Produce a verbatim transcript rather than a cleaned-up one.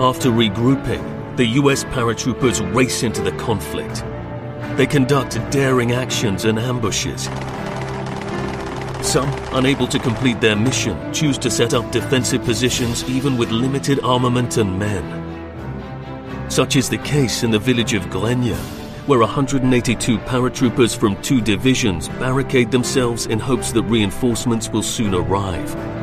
After regrouping, the U S paratroopers race into the conflict. They conduct daring actions and ambushes. Some, unable to complete their mission, choose to set up defensive positions even with limited armament and men. Such is the case in the village of Glenya, where one hundred eighty-two paratroopers from two divisions barricade themselves in hopes that reinforcements will soon arrive.